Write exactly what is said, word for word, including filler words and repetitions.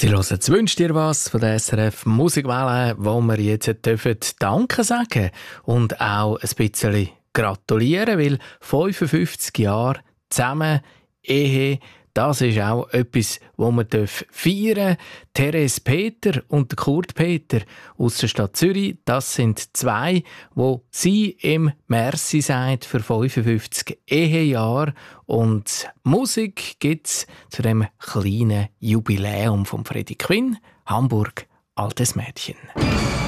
Sie hören «Es wünscht dir was» von der S R F Musikwelle, wo wir jetzt dürfen Danke sagen und auch ein bisschen gratulieren, weil fünfundfünfzig Jahre zusammen, Ehe, das ist auch etwas, das man feiern darf. Therese Peter und Kurt Peter aus der Stadt Zürich, das sind zwei, wo sie im Merci sagt für fünfundfünfzig Ehejahr. Und Musik gibt es zu dem kleinen Jubiläum von Freddie Quinn, Hamburg, altes Mädchen.